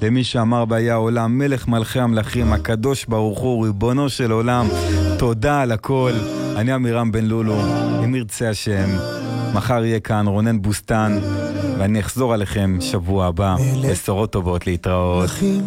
למי שאמר בהיה העולם, מלך מלכי המלכים, הקדוש ברוך הוא, ריבונו של עולם, תודה על הכל. אני אמירם בן לולו, אם ירצה השם, מחר יהיה כאן רונן בוסטן, ואני אחזור עליכם שבוע הבא. בשורות טובות, להתראות.